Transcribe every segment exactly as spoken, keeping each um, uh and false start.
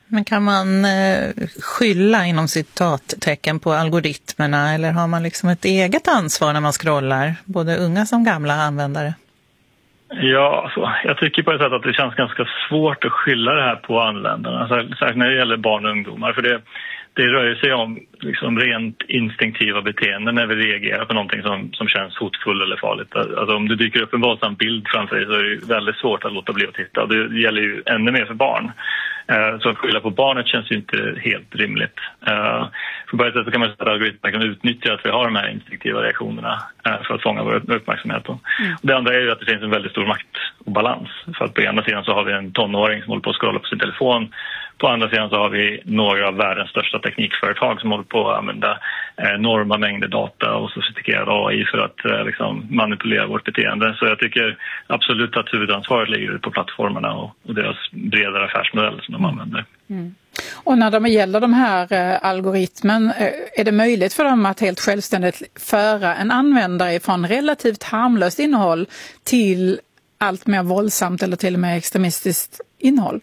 Men kan man eh, skylla inom citattecken på algoritmerna, eller har man liksom ett eget ansvar när man scrollar, både unga som gamla användare? Ja, alltså, jag tycker på ett sätt att det känns ganska svårt att skylla det här på användarna, särskilt när det gäller barn och ungdomar, för det, det rör sig om liksom rent instinktiva beteenden när vi reagerar på någonting som, som känns hotfull eller farligt. Alltså, om det dyker upp en våldsam bild framför dig så är det väldigt svårt att låta bli att titta. Det gäller ju ännu mer för barn. Så att skylla på barnet känns ju inte helt rimligt. För bara ett sätt kan man säga att algoritmerna kan utnyttja att vi har de här instinktiva reaktionerna för att fånga vår uppmärksamhet. Mm. Det andra är ju att det finns en väldigt stor maktobalans. För att på ena sidan så har vi en tonåring som håller på att scrolla på sin telefon. På andra sidan så har vi några av världens största teknikföretag som håller på att använda enorma mängder data och sofistikerad A I för att liksom manipulera vårt beteende. Så jag tycker absolut att huvudansvaret ligger på plattformarna och, och deras bredare affärsmodell som de använder. Mm. Och när de gäller de här eh, algoritmen, eh, är det möjligt för dem att helt självständigt föra en användare från relativt harmlöst innehåll till allt mer våldsamt eller till och med extremistiskt innehåll?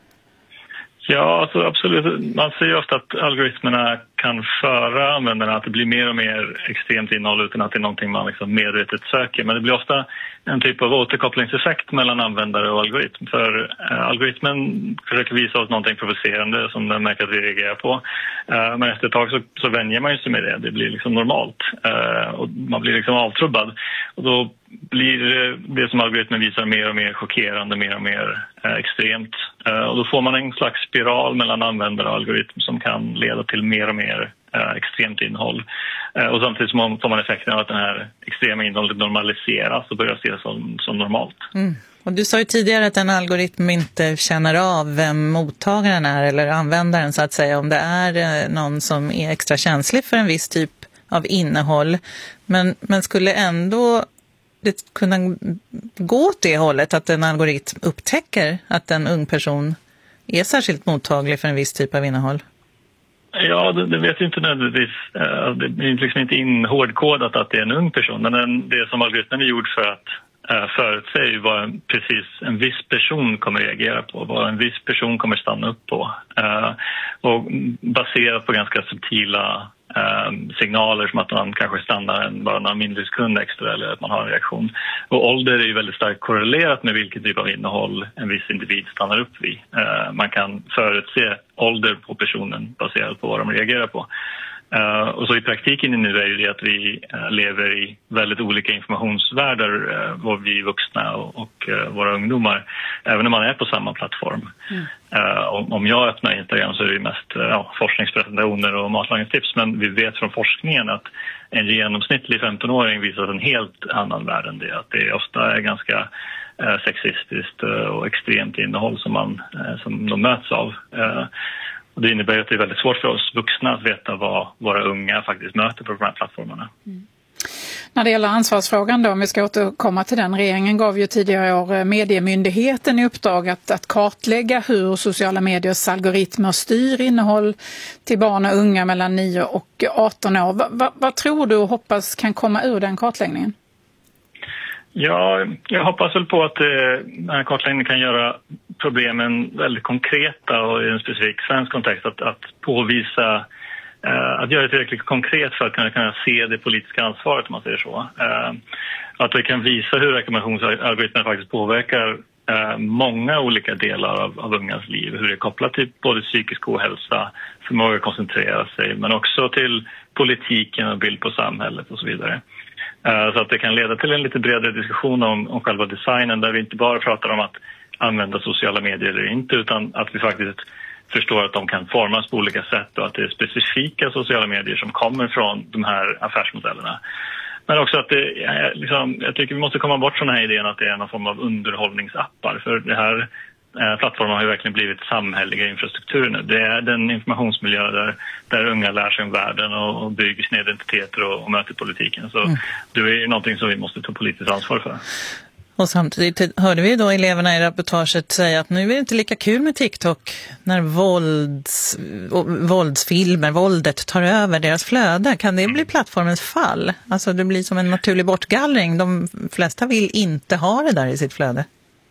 Ja, alltså absolut. Man ser ju ofta att algoritmerna kan föra användarna att det blir mer och mer extremt innehåll utan att det är någonting man liksom medvetet söker. Men det blir ofta en typ av återkopplingseffekt mellan användare och algoritm. För eh, algoritmen försöker visa oss någonting provocerande som den märker att vi reagerar på. Eh, men efter ett tag så, så vänjer man sig med det. Det blir liksom normalt. Eh, och man blir liksom avtrubbad. Och då blir det som algoritmen visar mer och mer chockerande, mer och mer eh, extremt. Eh, och då får man en slags spiral mellan användare och algoritm som kan leda till mer och mer eh, extremt innehåll. Eh, och samtidigt så får man effekten av att den här extrema innehållet normaliseras och börjar ses som, som normalt. Mm. Och du sa ju tidigare att en algoritm inte känner av vem mottagaren är eller användaren så att säga, om det är eh, någon som är extra känslig för en viss typ av innehåll. Men, men skulle ändå det kunna gå åt det hållet att en algoritm upptäcker att en ung person är särskilt mottaglig för en viss typ av innehåll? Ja, det, det vet jag inte nödvändigtvis. Det är liksom inte inhårdkodat att det är en ung person. Men det som algoritmen är gjord för att uh, förutsäga vad precis en viss person kommer reagera på. Vad en viss person kommer stanna upp på. Uh, och baserat på ganska subtila Um, signaler som att man kanske stannar en bara några mindre sekund extra eller att man har en reaktion. Och ålder är ju väldigt starkt korrelerat med vilken typ av innehåll en viss individ stannar upp vid. Uh, man kan förutse ålder på personen baserat på vad de reagerar på. Uh, och så i praktiken nu är ju det att vi uh, lever i väldigt olika informationsvärldar, uh, vad vi vuxna och, och uh, våra ungdomar, även när man är på samma plattform. Mm. Uh, om, om jag öppnar Instagram så är det mest uh, ja, forskningspresentationer och matlagningstips, men vi vet från forskningen att en genomsnittlig femtonåring visar en helt annan värld än det. Att det ofta är ganska uh, sexistiskt uh, och extremt innehåll som, man, uh, som de möts av. Uh, Och det innebär att det är väldigt svårt för oss vuxna att veta vad våra unga faktiskt möter på de här plattformarna. Mm. När det gäller ansvarsfrågan då, om vi ska återkomma till den, regeringen gav ju tidigare i år Mediemyndigheten i uppdrag att, att kartlägga hur sociala mediers algoritmer styr innehåll till barn och unga mellan nio och arton år. Va, va, vad tror du och hoppas kan komma ur den kartläggningen? Ja, jag hoppas väl på att eh, den här kartläggningen kan göra problemen väldigt konkreta och i en specifik svensk kontext att, att påvisa, eh, att göra det tillräckligt konkret för att kunna, kunna se det politiska ansvaret om man säger så. Eh, att vi kan visa hur rekommendationsalgoritmerna faktiskt påverkar eh, många olika delar av, av ungas liv. Hur det är kopplat till både psykisk ohälsa, förmåga att koncentrera sig, men också till politiken och bild på samhället och så vidare. Så att det kan leda till en lite bredare diskussion om, om själva designen där vi inte bara pratar om att använda sociala medier eller inte, utan att vi faktiskt förstår att de kan formas på olika sätt och att det är specifika sociala medier som kommer från de här affärsmodellerna. Men också att det, liksom, jag tycker vi måste komma bort från den här idén att det är någon form av underhållningsappar, för det här plattformen har ju verkligen blivit samhälleliga infrastrukturer nu. Det är den informationsmiljö där, där unga lär sig om världen och, och bygger sina identiteter och, och möter politiken. Så mm. det är ju någonting som vi måste ta politiskt ansvar för. Och samtidigt hörde vi då eleverna i reportaget säga att nu är det inte lika kul med TikTok när vålds, våldsfilmer, våldet tar över deras flöde. Kan det bli plattformens fall? Alltså det blir som en naturlig bortgallring. De flesta vill inte ha det där i sitt flöde.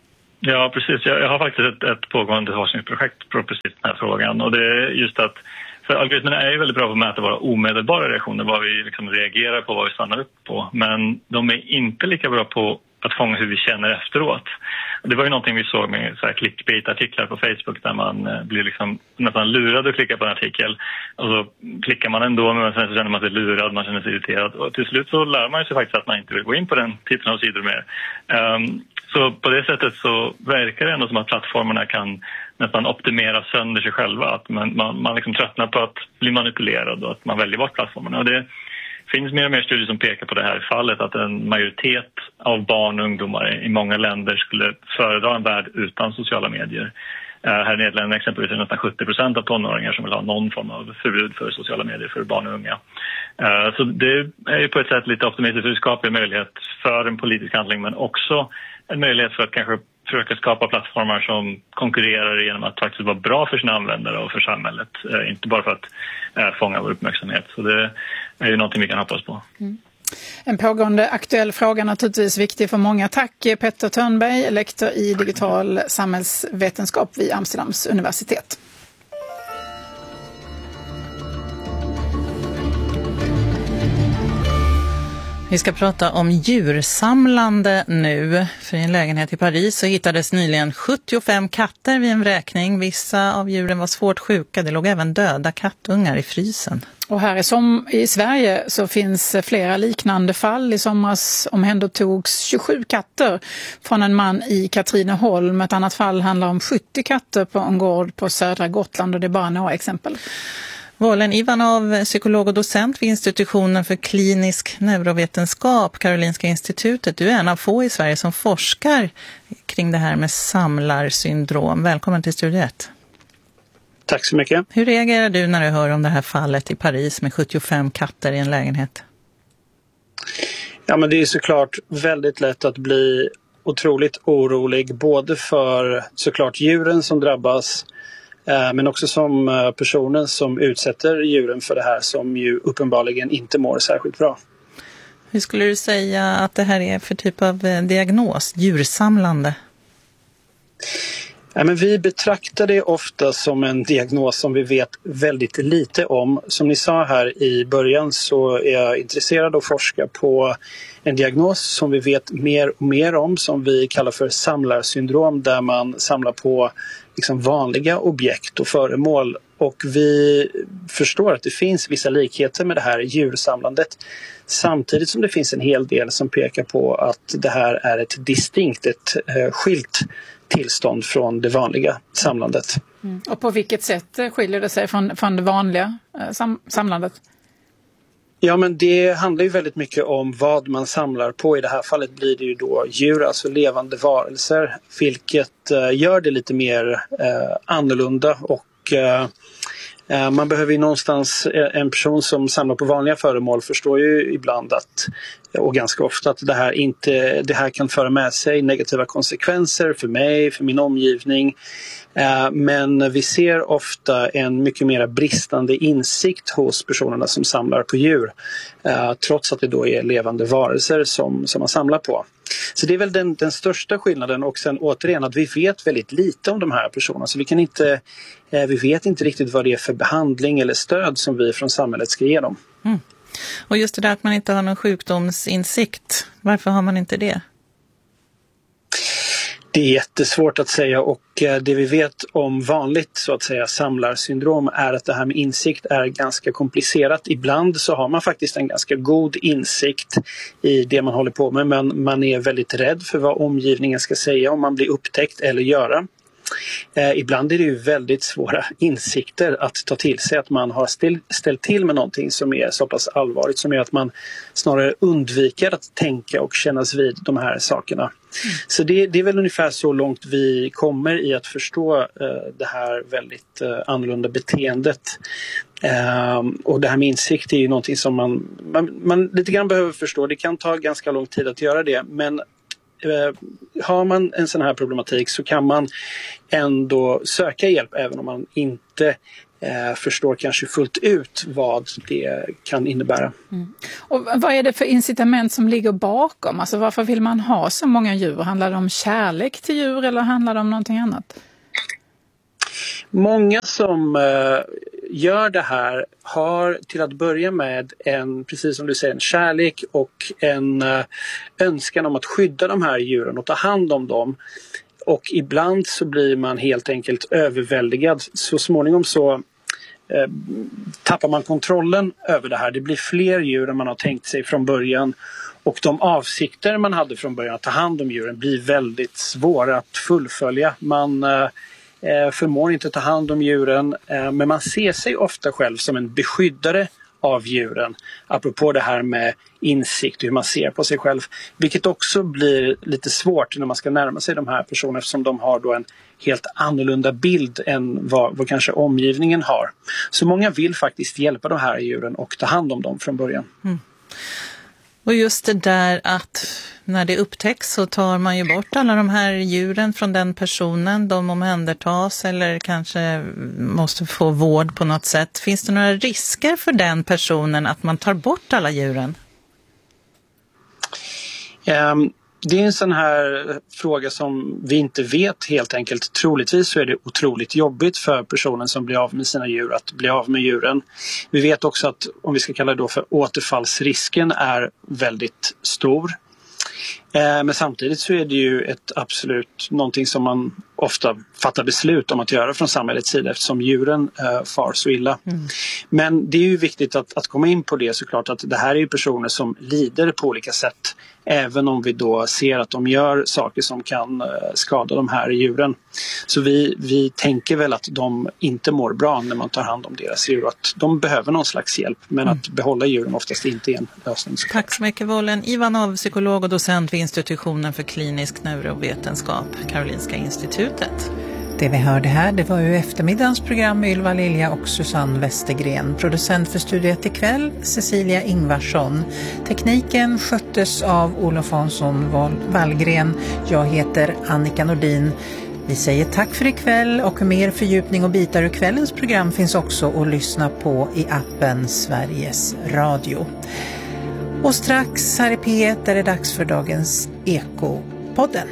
Ja, precis. Jag, jag har faktiskt ett, ett pågående forskningsprojekt på precis den här frågan. Och det är just att, för algoritmerna är ju väldigt bra på att mäta våra omedelbara reaktioner, vad vi liksom reagerar på, vad vi stannar upp på. Men de är inte lika bra på att fånga hur vi känner efteråt. Det var ju någonting vi såg med så här clickbait-artiklar på Facebook där man blir liksom nästan lurad att klicka på en artikel. Och så klickar man ändå, men sen så känner man sig lurad, man känner sig irriterad. Och till slut så lär man sig faktiskt att man inte vill gå in på den typen av sidor mer. Um, så på det sättet så verkar det ändå som att plattformarna kan nästan optimera sönder sig själva. Att man, man, man liksom tröttnar på att bli manipulerad och att man väljer bort plattformarna. Och det finns mer och mer studier som pekar på det här fallet, att en majoritet av barn och ungdomar i många länder skulle föredra en värld utan sociala medier. Uh, här i Nederländerna exempelvis är det nästan sjuttio procent av tonåringar som vill ha någon form av förbud för sociala medier för barn och unga. Uh, så det är ju på ett sätt lite optimistiskt, det skapar en möjlighet för en politisk handling, men också en möjlighet för att kanske försöka skapa plattformar som konkurrerar genom att faktiskt vara bra för sina användare och för samhället. Uh, inte bara för att uh, fånga vår uppmärksamhet. Så det är ju någonting vi kan hoppas på. Mm. En pågående aktuell fråga, naturligtvis viktig för många. Tack Petter Törnberg, lektor i digital samhällsvetenskap vid Amsterdams universitet. Vi ska prata om djursamlande nu. För i en lägenhet i Paris så hittades nyligen sjuttiofem katter vid en vräkning. Vissa av djuren var svårt sjuka. Det låg även döda kattungar i frysen. Och här i, som, i Sverige så finns flera liknande fall. I somras omhändertogs tjugosju katter från en man i Katrineholm. Ett annat fall handlar om sjuttio katter på en gård på södra Gotland, och det är bara några exempel. Vålen Ivanov, psykolog och docent vid institutionen för klinisk neurovetenskap, Karolinska institutet. Du är en av få i Sverige som forskar kring det här med samlarsyndrom. Välkommen till Studio ett. Tack så mycket. Hur reagerar du när du hör om det här fallet i Paris med sjuttiofem katter i en lägenhet? Ja, men det är såklart väldigt lätt att bli otroligt orolig, både för såklart djuren som drabbas, men också som personen som utsätter djuren för det här, som ju uppenbarligen inte mår särskilt bra. Hur skulle du säga att det här är för typ av diagnos, djursamlande? Ja, men vi betraktar det ofta som en diagnos som vi vet väldigt lite om. Som ni sa här i början så är jag intresserad av att forska på en diagnos som vi vet mer och mer om, som vi kallar för samlarsyndrom, där man samlar på liksom vanliga objekt och föremål. Och vi förstår att det finns vissa likheter med det här djursamlandet, samtidigt som det finns en hel del som pekar på att det här är ett distinkt, ett eh, skilt tillstånd från det vanliga samlandet. Mm. Och på vilket sätt skiljer det sig från, från det vanliga eh, sam- samlandet? Ja, men det handlar ju väldigt mycket om vad man samlar på. I det här fallet blir det ju då djur, alltså levande varelser, vilket eh, gör det lite mer eh, annorlunda. Och eh, eh, man behöver ju någonstans, eh, en person som samlar på vanliga föremål förstår ju ibland att, och ganska ofta, att det här, inte, det här kan föra med sig negativa konsekvenser för mig, för min omgivning. Men vi ser ofta en mycket mer bristande insikt hos personerna som samlar på djur, trots att det då är levande varelser som, som man samlar på. Så det är väl den, den största skillnaden, och sen återigen att vi vet väldigt lite om de här personerna, så vi kan inte, vi vet inte riktigt vad det är för behandling eller stöd som vi från samhället ska ge dem. Mm. Och just det där att man inte har någon sjukdomsinsikt, varför har man inte det? Det är jättesvårt att säga, och det vi vet om vanligt så att säga samlarsyndrom är att det här med insikt är ganska komplicerat. Ibland så har man faktiskt en ganska god insikt i det man håller på med, men man är väldigt rädd för vad omgivningen ska säga om man blir upptäckt eller göra. Eh, ibland är det ju väldigt svåra insikter att ta till sig, att man har still, ställt till med någonting som är så pass allvarligt, som gör att man snarare undviker att tänka och kännas vid de här sakerna. Mm. Så det, det är väl ungefär så långt vi kommer i att förstå eh, det här väldigt eh, annorlunda beteendet. Eh, och det här med insikt är ju någonting som man, man, man lite grann behöver förstå. Det kan ta ganska lång tid att göra det, men eh, har man en sån här problematik så kan man ändå söka hjälp även om man inte eh, förstår kanske fullt ut vad det kan innebära. Mm. Och vad är det för incitament som ligger bakom? Alltså varför vill man ha så många djur? Handlar det om kärlek till djur eller handlar det om någonting annat? Många som eh, gör det här har till att börja med en, precis som du säger, en kärlek och en eh, önskan om att skydda de här djuren och ta hand om dem. Och ibland så blir man helt enkelt överväldigad. Så småningom så eh, tappar man kontrollen över det här. Det blir fler djur än man har tänkt sig från början. Och de avsikter man hade från början att ta hand om djuren blir väldigt svåra att fullfölja. Man eh, förmår inte ta hand om djuren, eh, men man ser sig ofta själv som en beskyddare av djuren. Apropå det här med insikt och hur man ser på sig själv. Vilket också blir lite svårt när man ska närma sig de här personerna eftersom de har då en helt annorlunda bild än vad, vad kanske omgivningen har. Så många vill faktiskt hjälpa de här djuren och ta hand om dem från början. Mm. Och just det där att när det upptäcks så tar man ju bort alla de här djuren från den personen. De omhändertas eller kanske måste få vård på något sätt. Finns det några risker för den personen att man tar bort alla djuren? Um, det är en sån här fråga som vi inte vet helt enkelt. Troligtvis så är det otroligt jobbigt för personen som blir av med sina djur att bli av med djuren. Vi vet också att, om vi ska kalla det då för återfallsrisken, är väldigt stor. Men samtidigt så är det ju ett absolut någonting som man ofta fattar beslut om att göra från samhällets sida eftersom djuren äh, far så illa. Mm. Men det är ju viktigt att, att komma in på det såklart, att det här är ju personer som lider på olika sätt. Även om vi då ser att de gör saker som kan äh, skada de här djuren. Så vi, vi tänker väl att de inte mår bra när man tar hand om deras djur. Att de behöver någon slags hjälp, men mm. att behålla djuren oftast inte är en lösning. Tack så mycket, Vollen Ivanov, psykolog och docent vid institutionen för klinisk neurovetenskap, Karolinska institutet. Det vi hörde här, det var ju eftermiddagens program med Ylva Lilja och Susanne Westergren. Producent för studiet ikväll, Cecilia Ingvarsson. Tekniken sköttes av Olof Hansson Wallgren. Jag heter Annika Nordin. Vi säger tack för ikväll och mer fördjupning och bitar ur kvällens program finns också att lyssna på i appen Sveriges Radio. Och strax här i P ett är det dags för dagens Ekopodden.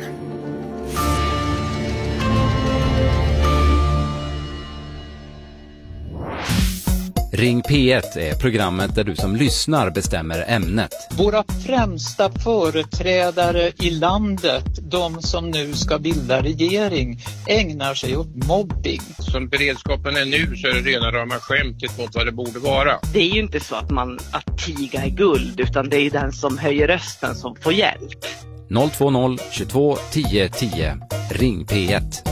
Ring P ett är programmet där du som lyssnar bestämmer ämnet. Våra främsta företrädare i landet, de som nu ska bilda regering, ägnar sig åt mobbing. Som beredskapen är nu så är det rena rama skämtet mot vad det borde vara. Det är ju inte så att man att tiga är guld, utan det är ju den som höjer rösten som får hjälp. noll två noll tjugotvå tio tio. Ring P ett.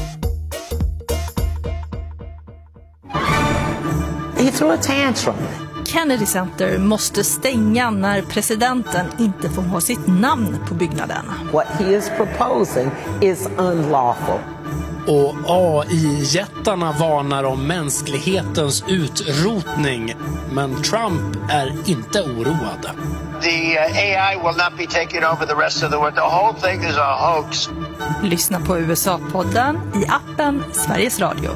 He threw a tantrum. Kennedy Center måste stänga när presidenten inte får ha sitt namn på byggnaden. What he is proposing is unlawful. Och A I-jättarna varnar om mänsklighetens utrotning. Men Trump är inte oroad. The A I will not be taking over the rest of the world. The whole thing is a hoax. Lyssna på U S A-podden i appen Sveriges Radio.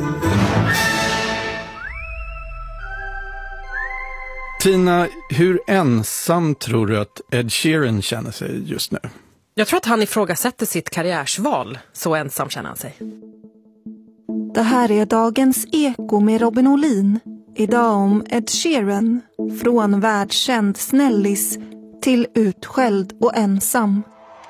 Tina, hur ensam tror du att Ed Sheeran känner sig just nu? Jag tror att han ifrågasätter sitt karriärsval. Så ensam känner han sig. Det här är dagens Eko med Robin Olin. Idag om Ed Sheeran. Från världskänd snällis till utskälld och ensam.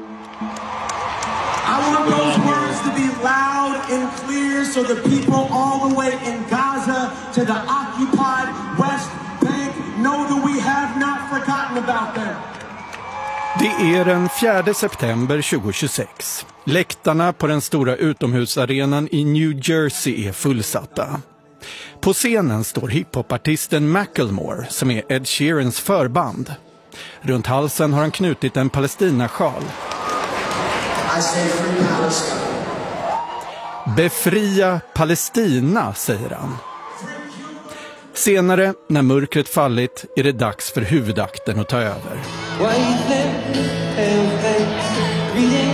I want those words to be loud and clear so the people all the way in Gaza to the occupied West Bank know that we have not forgotten about them. Det är den fjärde september tjugohundratjugosex. Läktarna på den stora utomhusarenan i New Jersey är fullsatta. På scenen står hiphopartisten Macklemore som är Ed Sheerans förband. Runt halsen har han knutit en Palestinasjal. Befria Palestina, säger han. Senare, när mörkret fallit, är det dags för huvudakten att ta över.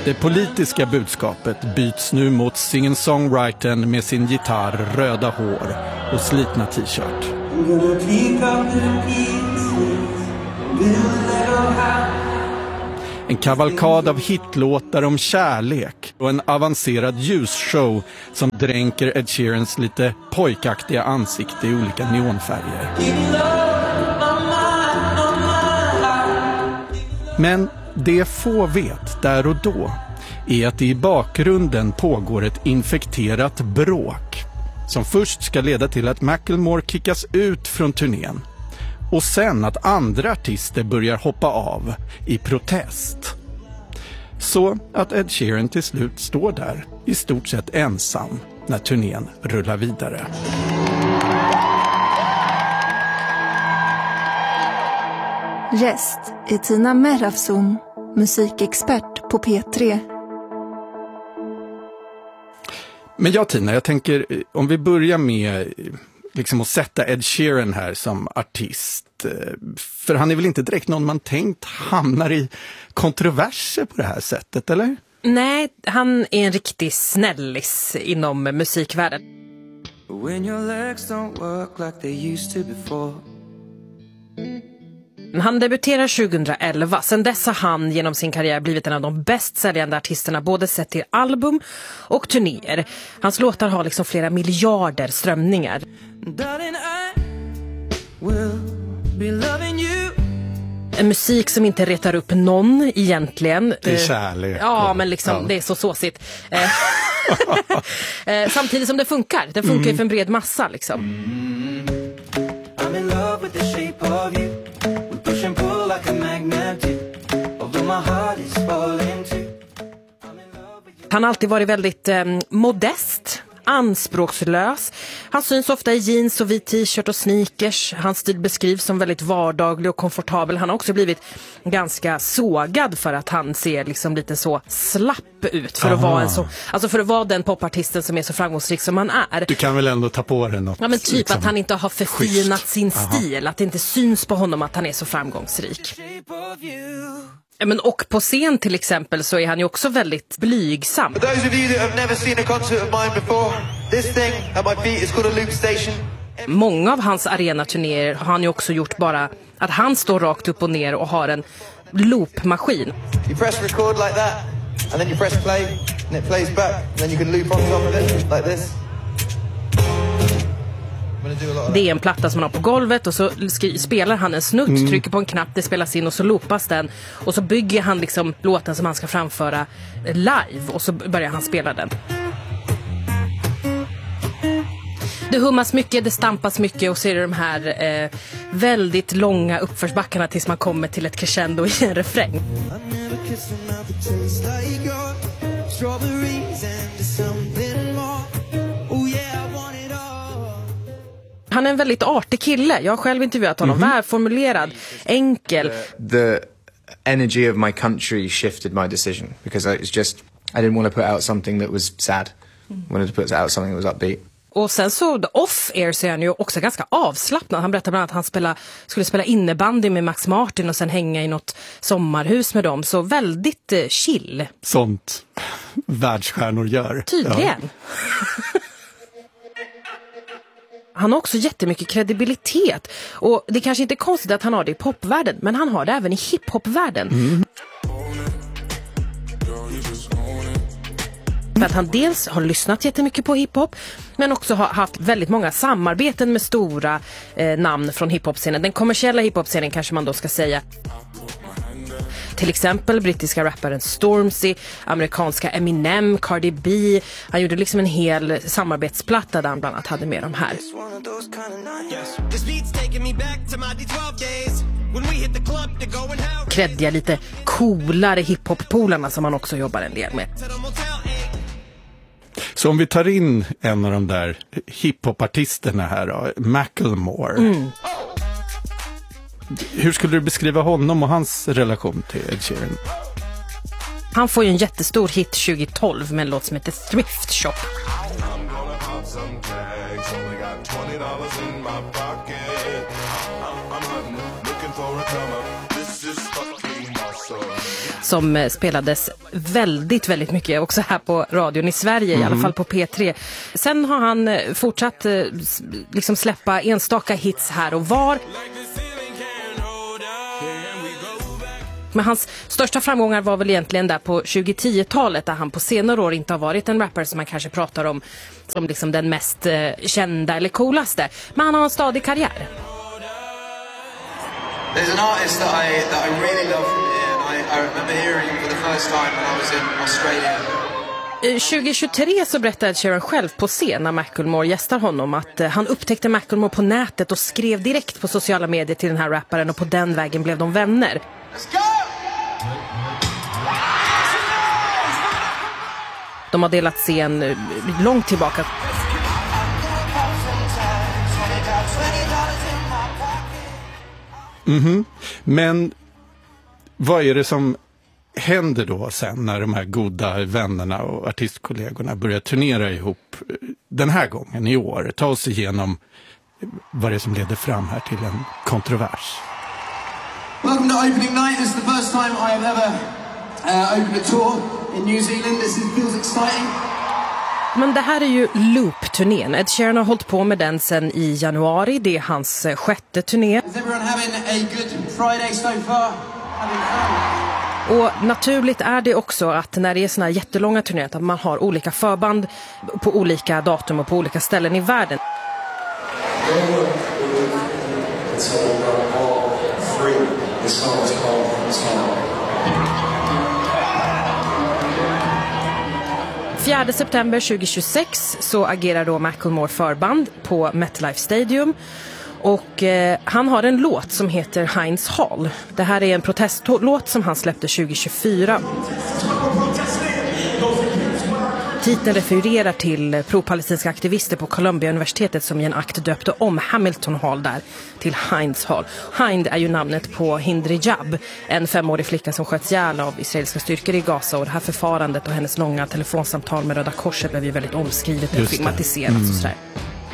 Det politiska budskapet byts nu mot singer-songwritern med sin gitarr, röda hår och slitna t-shirt. En kavalkad av hitlåtar om kärlek och en avancerad ljusshow som dränker Ed Sheerans lite pojkaktiga ansikte i olika neonfärger. Men det få vet där och då är att det i bakgrunden pågår ett infekterat bråk som först ska leda till att Macklemore kickas ut från turnén och sen att andra artister börjar hoppa av i protest. Så att Ed Sheeran till slut står där i stort sett ensam när turnén rullar vidare. Gäst är Tina Merafson, musikexpert på P tre. Men ja, Tina, jag tänker om vi börjar med liksom att sätta Ed Sheeran här som artist. För han är väl inte direkt någon man tänkt hamnar i kontroverser på det här sättet, eller? Nej, han är en riktig snällis inom musikvärlden. When your legs don't work like they used to before. Han debuterar tjugoelva. Sedan dess har han genom sin karriär blivit en av de bäst säljande artisterna både sett till album och turnéer. Hans låtar har liksom flera miljarder strömningar. En musik som inte retar upp någon egentligen. Det är kärlek. Ja, men liksom, ja. Det är så såsigt. Samtidigt som det funkar. Det funkar ju mm. för en bred massa liksom. I'm in love with the shape of you. We push and pull like a magnet do. Although my heart is falling too. Han har alltid varit väldigt eh, modest, anspråkslös. Han syns ofta i jeans och vit t-shirt och sneakers. Hans stil beskrivs som väldigt vardaglig och komfortabel. Han har också blivit ganska sågad för att han ser liksom lite så slapp ut för Aha. att vara en så, alltså för att vara den popartisten som är så framgångsrik som han är. Du kan väl ändå ta på dig något. Ja, men typ liksom att han inte har förfinat schysst. sin Aha. stil, att det inte syns på honom att han är så framgångsrik. Men och på scen till exempel så är han ju också väldigt blygsam. Många av hans arenaturnéer har han ju också gjort bara att han står rakt upp och ner och har en loopmaskin. You press record like that and then you press play and it plays back and then you can loop on top of it like this. Det är en platta som han har på golvet och så spelar han en snutt, mm. trycker på en knapp, det spelas in och så loopas den och så bygger han liksom låten som han ska framföra live och så börjar han spela den. Det hummas mycket, det stampas mycket och så är det de här eh, väldigt långa uppförsbackarna tills man kommer till ett crescendo i en refräng. Han är en väldigt artig kille. Jag har själv intervjuat honom. Mm-hmm. Välformulerad, enkel. The energy of my country shifted my decision because I was just I didn't want to put out something that was sad. I wanted to put out something that was upbeat. Och sen så off-air så är han ju också ganska avslappnad. Han berättade bland annat att han spela, skulle spela innebandy med Max Martin och sen hänga i något sommarhus med dem. Så väldigt eh, chill. Sånt världsstjärnor gör. Tydligen. Ja. Han har också jättemycket kredibilitet. Och det kanske inte är konstigt att han har det i popvärlden, men han har det även i hiphopvärlden. Mm. För att han dels har lyssnat jättemycket på hiphop, men också har haft väldigt många samarbeten med stora eh, namn från hiphop-scenen. Den kommersiella hiphop-scenen kanske man då ska säga. Till exempel brittiska rapparen Stormzy, amerikanska Eminem, Cardi B. Han gjorde liksom en hel samarbetsplatta där han bland annat hade med de här. Kreddiga, lite coolare hiphop-polarna som han också jobbar en del med. Så om vi tar in en av de där hiphop-artisterna här då, Macklemore. Mm. Hur skulle du beskriva honom och hans relation till Ed Sheeran? Han får ju en jättestor hit tjugohundratolv med en låt som heter Thrift Shop. Som spelades väldigt, väldigt mycket också här på radion i Sverige, mm. i alla fall på P tre. Sen har han fortsatt liksom släppa enstaka hits här och var. Men hans största framgångar var väl egentligen där på tjugohundratiotalet, där han på senare år inte har varit en rapper som man kanske pratar om som liksom den mest eh, kända eller coolaste. Men han har en stadig karriär. There's an artist that I, that I really love from here, and I, I remember hearing him for the first time when I was in Australia. tjugohundratjugotre så berättade Ed Sheeran själv på scen när Macklemore gästar honom att han upptäckte Macklemore på nätet och skrev direkt på sociala medier till den här rapparen, och på den vägen blev de vänner. De har delat scen långt tillbaka. Mm-hmm. Men vad är det som händer då sen när de här goda vännerna och artistkollegorna börjar turnera ihop den här gången i år? Ta oss igenom vad det är som leder fram här till en kontrovers. Welcome to opening night. This is the first time I have ever uh, opened a tour in New Zealand. This is, feels exciting. Men det här är ju Loop-turnén. Ed Sheeran har hållit på med den sedan i januari. Det är hans sjätte turné. Is everyone having a good Friday so far? Och naturligt är det också att när det är såna här jättelånga turnéer att man har olika förband på olika datum och på olika ställen i världen. fjärde september tjugohundratjugosex så agerar då Macklemore förband på MetLife Stadium. Och eh, han har en låt som heter Heinz Hall. Det här är en protestlåt som han släppte tjugohundratjugofyra. Titeln refererar till pro-palestinska aktivister på Columbia-universitetet som i en akt döpte om Hamilton Hall där till Heinz Hall. Hind är ju namnet på Hind Rajab, en femårig flicka som sköts ihjäl av israeliska styrkor i Gaza. Och det här förfarandet och hennes långa telefonsamtal med Röda Korset blev ju väldigt omskrivet och filmatiserat. Mm. Och sådär.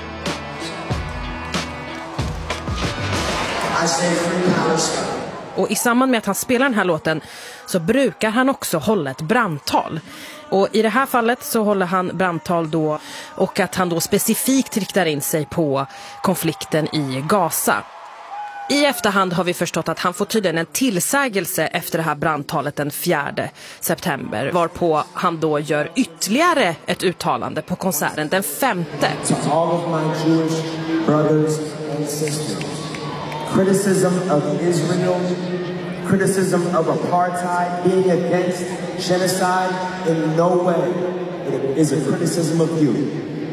Och i samband med att han spelar den här låten så brukar han också hålla ett brandtal. Och i det här fallet så håller han brandtal då, och att han då specifikt riktar in sig på konflikten i Gaza. I efterhand har vi förstått att han får tydligen en tillsägelse efter det här brandtalet den fjärde september, varpå han då gör ytterligare ett uttalande på konserten den femte. To all of my Jewish brothers and sisters. Criticism of Israel, criticism of apartheid, being against genocide in no way is a criticism of you.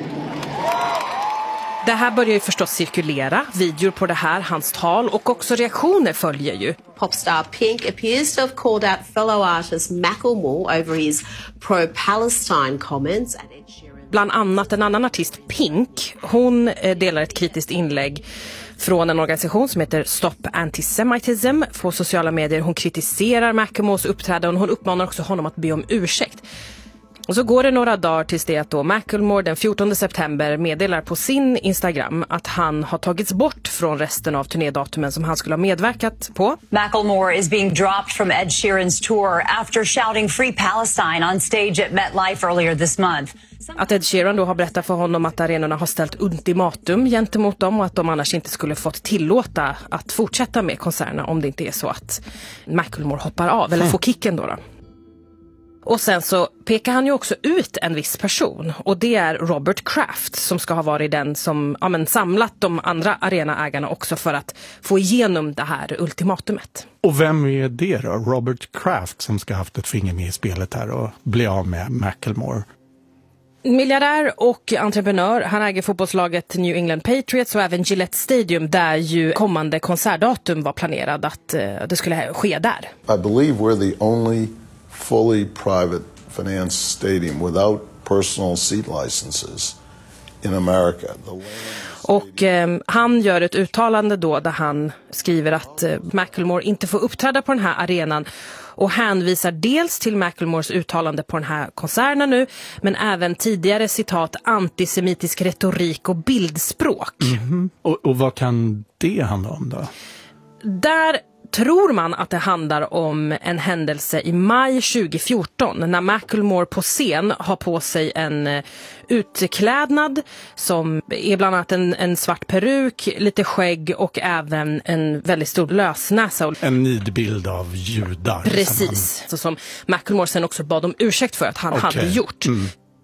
Det här börjar ju förstås cirkulera, videor på det här, hans tal, och också reaktioner följer ju. Popstar Pink appears to have called out fellow artist Macklemore over his pro-Palestine comments. Bland annat en annan artist, Pink, hon delar ett kritiskt inlägg från en organisation som heter Stop Antisemitism på sociala medier. Hon kritiserar Macklemores uppträdande och hon uppmanar också honom att be om ursäkt. Och så går det några dagar tills det att då Macklemore den fjortonde september meddelar på sin Instagram att han har tagits bort från resten av turnédatumen som han skulle ha medverkat på. Macklemore is being dropped from Ed Sheeran's tour after shouting Free Palestine on stage at MetLife earlier this month. Att Ed Sheeran då har berättat för honom att arenorna har ställt ultimatum gentemot dem och att de annars inte skulle fått tillåta att fortsätta med konserterna om det inte är så att Macklemore hoppar av eller får kicken då då. Och sen så pekar han ju också ut en viss person, och det är Robert Kraft som ska ha varit den som ja, men, samlat de andra arenaägarna också för att få igenom det här ultimatumet. Och vem är det då? Robert Kraft som ska ha haft ett finger med i spelet här och bli av med Macklemore? Miljardär och entreprenör. Han äger fotbollslaget New England Patriots och även Gillette Stadium där ju kommande konsertdatum var planerad att uh, det skulle ske där. I believe we're the only fully private financed stadium without personal seat licenses in America. Och eh, han gör ett uttalande då där han skriver att eh, Macklemore inte får uppträda på den här arenan. och hänvisar dels till Macklemores uttalande på den här konserten nu, men även tidigare citat antisemitisk retorik och bildspråk. Mm-hmm. Och, och vad kan det handla om då? Där tror man att det handlar om en händelse i maj tjugo fjorton när Macklemore på scen har på sig en utklädnad som är bland annat en, en svart peruk, lite skägg och även en väldigt stor lösnäsa. En nidbild av judar. Precis, som, som Macklemore sen också bad om ursäkt för att han okay. hade gjort. Mm.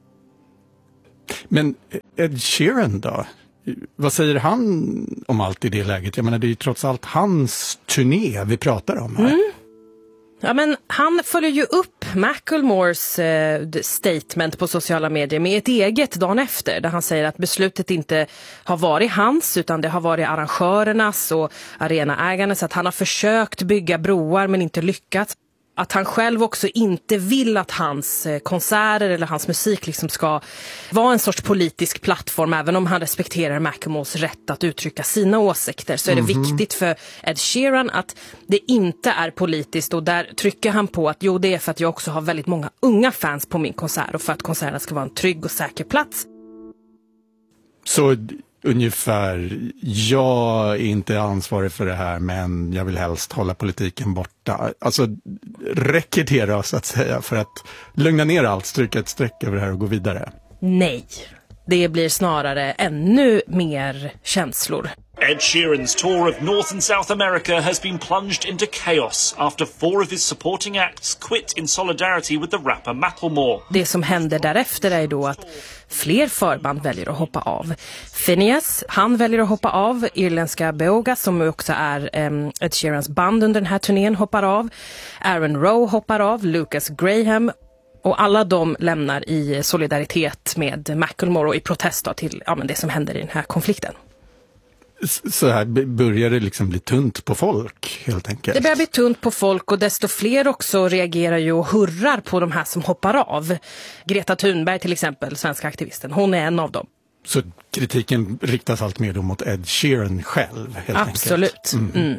Men Ed Sheeran då? Vad säger han om allt i det läget? Jag menar, det är ju trots allt hans turné vi pratar om här. Mm. Ja, men han följer ju upp Macklemores eh, statement på sociala medier med ett eget dagen efter, där han säger att beslutet inte har varit hans utan det har varit arrangörernas och arenaägarnas, att han har försökt bygga broar men inte lyckats. Att han själv också inte vill att hans konserter eller hans musik liksom ska vara en sorts politisk plattform, även om han respekterar Macklemores rätt att uttrycka sina åsikter, så är det mm-hmm. viktigt för Ed Sheeran att det inte är politiskt, och där trycker han på att jo, det är för att jag också har väldigt många unga fans på min konsert och för att konserten ska vara en trygg och säker plats. Så ungefär, jag är inte ansvarig för det här, men jag vill helst hålla politiken borta. Alltså, räcker det då, så att säga, för att lugna ner allt, stryka ett streck över det här och gå vidare? Nej, det blir snarare ännu mer känslor. Ed Sheeran's tour of North and South America has been plunged into chaos after four of his supporting acts quit in solidarity with the rapper Macklemore. Det som händer därefter är då att fler förband väljer att hoppa av. Phineas, han väljer att hoppa av. Irländska Beoga, som också är um, Ed Sheerans band under den här turnén, hoppar av. Aaron Rowe hoppar av. Lucas Graham. Och alla de lämnar i solidaritet med Macklemore och i protest då till ja, men det som händer i den här konflikten. Så här börjar det liksom bli tunt på folk, helt enkelt. Det börjar bli tunt på folk, och desto fler också reagerar ju och hurrar på de här som hoppar av. Greta Thunberg till exempel, svenska aktivisten, hon är en av dem. Så kritiken riktas allt mer då mot Ed Sheeran själv, helt Absolut. enkelt. Absolut. Mm. Mm.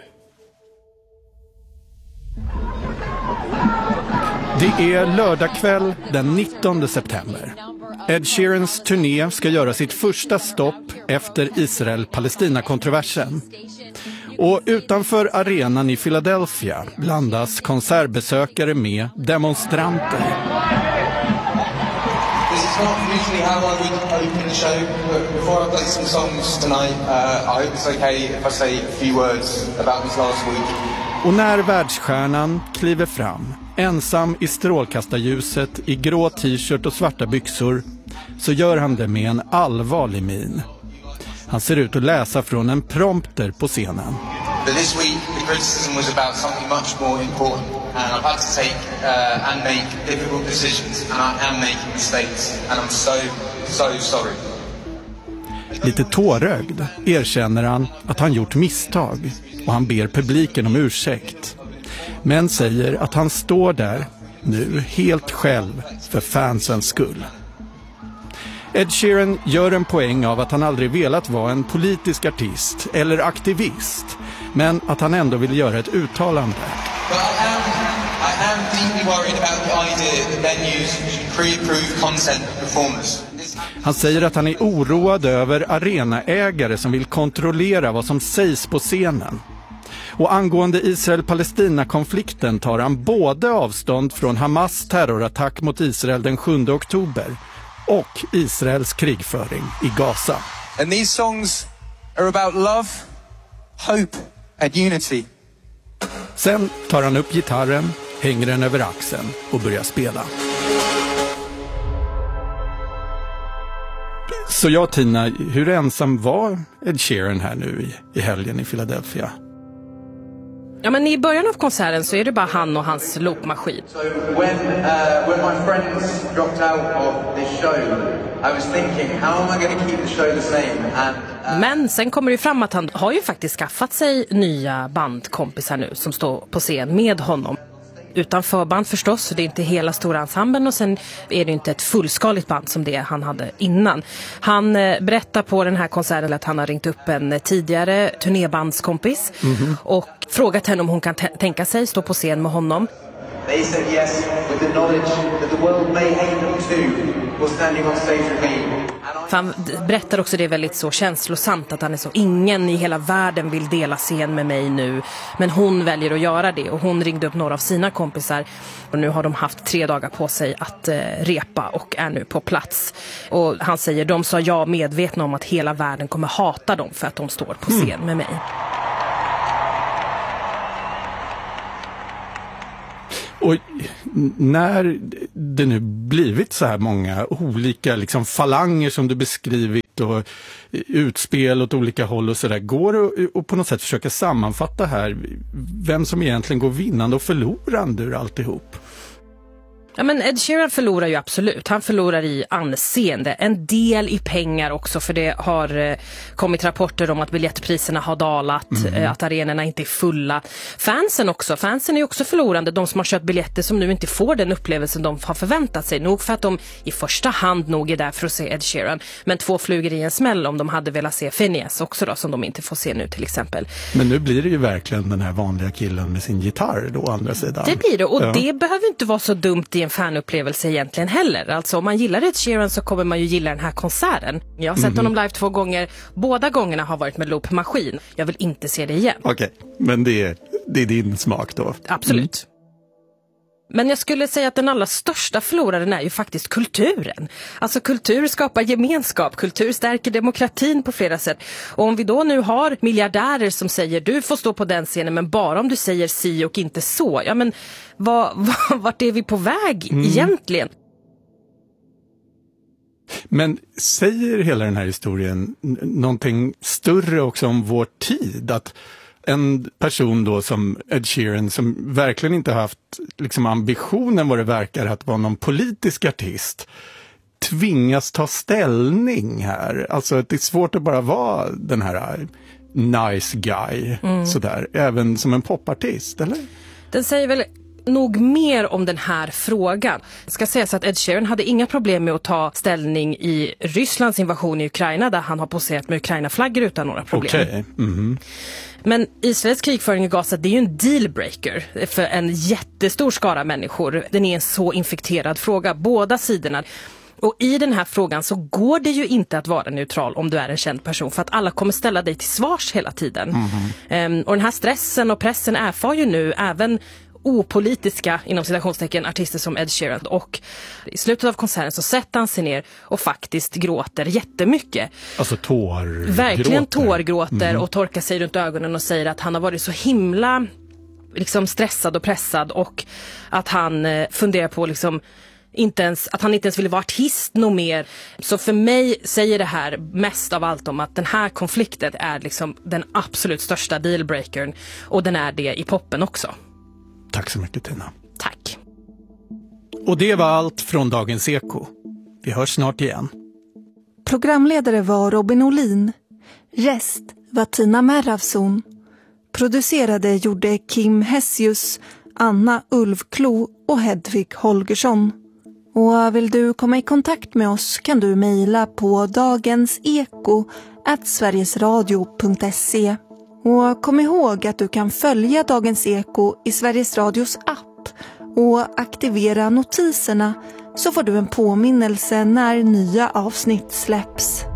Det är lördagkväll den nittonde september. Ed Sheerans turné ska göra sitt första stopp efter Israel-Palestina-kontroversen. Och utanför arenan i Philadelphia blandas konsertbesökare med demonstranter. This is not usually how I would open the show, but before I play some songs tonight, uh, I hope it's okay if I say a few words about this last week. Och när världsstjärnan kliver fram, ensam i strålkastarljuset, i grå t-shirt och svarta byxor, så gör han det med en allvarlig min. Han ser ut att läsa från en prompter på scenen. But this week the criticism was about something much more important, and I've had to take uh, and make difficult decisions, and I am making mistakes, and I'm so, so sorry. Lite tårögd erkänner han att han gjort misstag, och han ber publiken om ursäkt. Men säger att han står där nu helt själv för fansens skull. Ed Sheeran gör en poäng av att han aldrig velat vara en politisk artist eller aktivist, men att han ändå vill göra ett uttalande. But I am, I am deeply worried about the idea that venues should pre-approve content of performers. Han säger att han är oroad över arenaägare som vill kontrollera vad som sägs på scenen. Och angående Israel-Palestina-konflikten tar han både avstånd från Hamas terrorattack mot Israel den sjunde oktober och Israels krigföring i Gaza. And these songs are about love, hope and unity. Sen tar han upp gitarren, hänger den över axeln och börjar spela. Så jag, Tina, hur ensam var Ed Sheeran här nu i, i helgen i Philadelphia? Ja, men i början av konserten så är det bara han och hans loopmaskin. So when uh, when my friends dropped out of this show, I was thinking, how am I going to keep the show the same? And uh... Men sen kommer det fram att han har ju faktiskt skaffat sig nya bandkompisar nu som står på scen med honom. Utan förband förstås, det är inte hela stora ensemblen, och sen är det inte ett fullskaligt band som det han hade innan. Han eh, berättar på den här konserten att han har ringt upp en tidigare turnébandskompis mm-hmm. och frågat henne om hon kan t- tänka sig stå på scen med honom. They said yes with the knowledge that the world may hate them too for standing on stage with me. För han berättar också det väldigt så känslosamt att han är så, ingen i hela världen vill dela scen med mig nu, men hon väljer att göra det, och hon ringde upp några av sina kompisar och nu har de haft tre dagar på sig att eh, repa och är nu på plats. Och han säger, de sa ja medvetna om att hela världen kommer hata dem för att de står på scen mm. med mig. Och när det nu blivit så här många olika liksom falanger som du beskrivit och utspel åt olika håll och sådär, går det att på något sätt försöka sammanfatta här vem som egentligen går vinnande och förlorande ur alltihop? Ja, men Ed Sheeran förlorar ju absolut. Han förlorar i anseende. En del i pengar också, för det har eh, kommit rapporter om att biljettpriserna har dalat, mm. eh, att arenorna inte är fulla. Fansen också. Fansen är ju också förlorande. De som har köpt biljetter som nu inte får den upplevelsen de har förväntat sig. Nog för att de i första hand nog är där för att se Ed Sheeran. Men två flugor i en smäll om de hade velat se Phineas också då, som de inte får se nu till exempel. Men nu blir det ju verkligen den här vanliga killen med sin gitarr då, å andra sidan. Det blir det, och ja. det behöver inte vara så dumt i en fanupplevelse egentligen heller. Alltså om man gillar Ed Sheeran så kommer man ju gilla den här konserten. Jag har sett mm-hmm. honom live två gånger. Båda gångerna har varit med loopmaskin. Jag vill inte se det igen. Okej, okay. Men det är, det är din smak då? Absolut. Mm. Men jag skulle säga att den allra största förloraren är ju faktiskt kulturen. Alltså kultur skapar gemenskap, kultur stärker demokratin på flera sätt. Och om vi då nu har miljardärer som säger du får stå på den scenen men bara om du säger si och inte så. Ja men vad, vad, vart är vi på väg mm. egentligen? Men säger hela den här historien någonting större också om vår tid? Att en person då som Ed Sheeran som verkligen inte haft liksom ambitionen vad det verkar att vara någon politisk artist tvingas ta ställning här. Alltså det är svårt att bara vara den här nice guy mm. sådär, även som en popartist, eller? Den säger väl nog mer om den här frågan. Det ska sägas att Ed Sheeran hade inga problem med att ta ställning i Rysslands invasion i Ukraina där han har poserat med Ukraina-flaggor utan några problem. Okay. Mm-hmm. Men Israels krigföring i Gaza, det är ju en dealbreaker för en jättestor skara människor. Den är en så infekterad fråga, båda sidorna. Och i den här frågan så går det ju inte att vara neutral om du är en känd person, för att alla kommer ställa dig till svars hela tiden. Mm-hmm. Um, och den här stressen och pressen erfar ju nu även opolitiska, inom citationstecken, artister som Ed Sheeran, och i slutet av konserten så sätter han sig ner och faktiskt gråter jättemycket. Alltså tår Verkligen tårgråter mm. och torkar sig runt ögonen och säger att han har varit så himla liksom stressad och pressad, och att han eh, funderar på liksom inte ens, att han inte ens ville vara artist nog mer. Så för mig säger det här mest av allt om att den här konflikten är liksom den absolut största dealbreakern, och den är det i poppen också. Tack så mycket, Tina. Tack. Och det var allt från Dagens Eko. Vi hörs snart igen. Programledare var Robin Olin. Rest var Tina Merravson. Producerade gjorde Kim Hessius, Anna Ulfklo och Hedvig Holgersson. Och vill du komma i kontakt med oss kan du mejla på dagenseko at sverigesradio punkt se. Och kom ihåg att du kan följa Dagens Eko i Sveriges Radios app och aktivera notiserna, så får du en påminnelse när nya avsnitt släpps.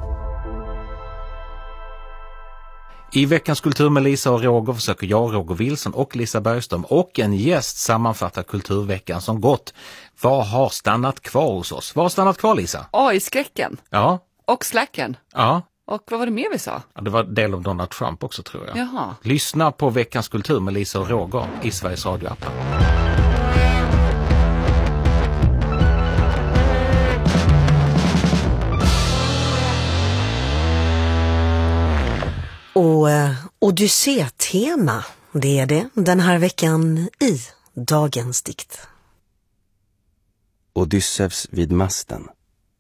I veckans kultur med Lisa och Roger försöker jag, Roger Wilson och Lisa Bergström och en gäst sammanfatta kulturveckan som gått. Vad har stannat kvar hos oss? Vad har stannat kvar, Lisa? A I-skräcken. Ja. Och slacken. Ja. Och vad var det mer vi sa? Ja, det var del av Donald Trump också, tror jag. Jaha. Lyssna på veckans kultur med Lisa och Roger i Sveriges Radio-appen. Och eh, Odyssé-tema, det är det den här veckan i Dagens dikt. Odysseus vid masten.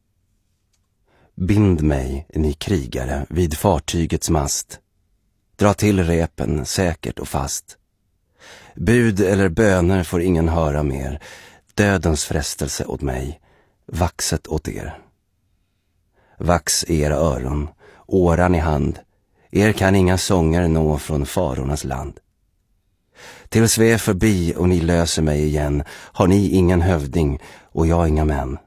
Bind mig, ni krigare, vid fartygets mast. Dra till repen säkert och fast. Bud eller böner får ingen höra mer. Dödens frestelse åt mig, vaxet åt er. Vax era öron, åran i hand. Er kan inga sånger nå från farornas land. Tills vi är förbi och ni löser mig igen har ni ingen hövding och jag inga män.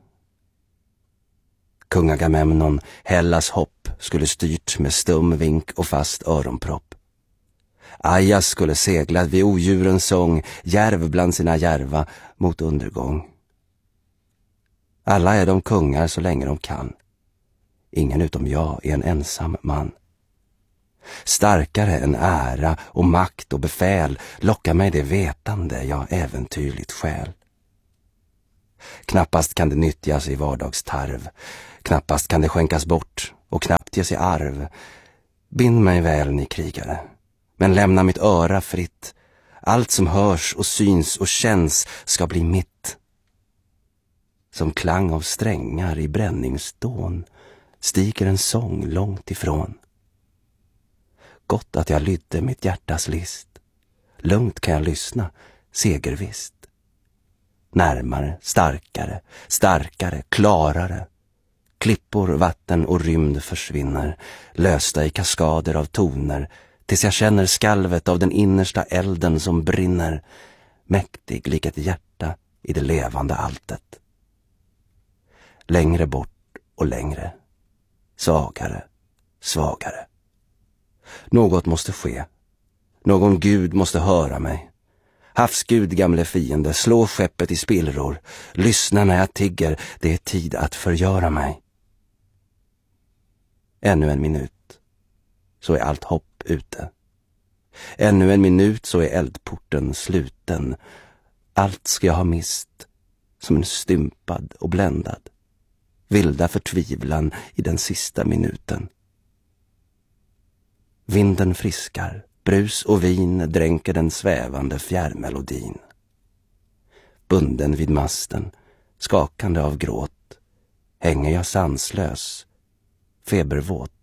Kung Agamemnon, Hellas hopp, skulle styrt med stum vink och fast öronpropp. Ajas skulle seglat vid odjurens sång, järv bland sina järva mot undergång. Alla är de kungar så länge de kan. Ingen utom jag är en ensam man. Starkare än ära och makt och befäl lockar mig det vetande jag äventyrligt skäl. Knappast kan det nyttjas i vardagstarv, knappast kan det skänkas bort och knappt ges i arv. Bind mig väl, ni krigare, men lämna mitt öra fritt. Allt som hörs och syns och känns ska bli mitt. Som klang av strängar i bränningsdån stiger en sång långt ifrån. Gott att jag lydde mitt hjärtas list. Lugnt kan jag lyssna, segervisst. Närmare, starkare, starkare, klarare. Klippor, vatten och rymd försvinner, lösta i kaskader av toner, tills jag känner skalvet av den innersta elden som brinner, mäktig lik ett hjärta i det levande alltet. Längre bort och längre, svagare, svagare. Något måste ske. Någon gud måste höra mig. Havsgud, gamle fiende, slå skeppet i spillror. Lyssna när jag tigger, det är tid att förgöra mig. Ännu en minut, så är allt hopp ute. Ännu en minut, så är eldporten sluten. Allt ska jag ha mist, som en stympad och bländad. Vilda förtvivlan i den sista minuten. Vinden friskar, brus och vin dränker den svävande fjärrmelodin. Bunden vid masten, skakande av gråt, hänger jag sanslös, febervåt